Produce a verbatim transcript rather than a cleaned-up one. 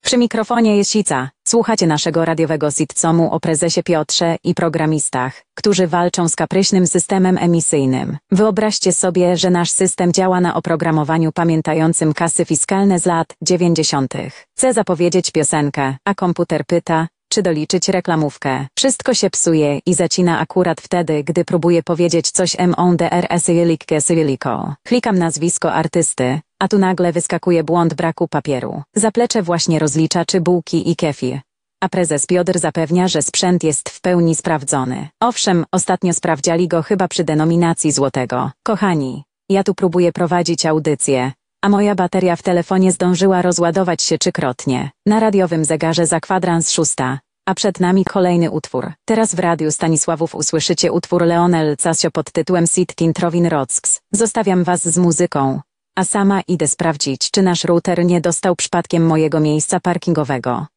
Przy mikrofonie jest Sica. Słuchacie naszego radiowego sitcomu o prezesie Piotrze i programistach, którzy walczą z kapryśnym systemem emisyjnym. Wyobraźcie sobie, że nasz system działa na oprogramowaniu pamiętającym kasy fiskalne z lat dziewięćdziesiątych. Chce zapowiedzieć piosenkę, a komputer pyta, czy doliczyć reklamówkę. Wszystko się psuje i zacina akurat wtedy, gdy próbuję powiedzieć coś mądrsyliko. Klikam nazwisko artysty, a tu nagle wyskakuje błąd braku papieru. Zaplecze właśnie rozlicza czy bułki i kefir. A prezes Piotr zapewnia, że sprzęt jest w pełni sprawdzony. Owszem, ostatnio sprawdziali go chyba przy denominacji złotego. Kochani, ja tu próbuję prowadzić audycję, a moja bateria w telefonie zdążyła rozładować się trzykrotnie. Na radiowym zegarze za kwadrans szósta, a przed nami kolejny utwór. Teraz w Radiu Stanisławów usłyszycie utwór Leonel Casio pod tytułem Sitkin Trovin Rocks. Zostawiam was z muzyką, a sama idę sprawdzić, czy nasz router nie dostał przypadkiem mojego miejsca parkingowego.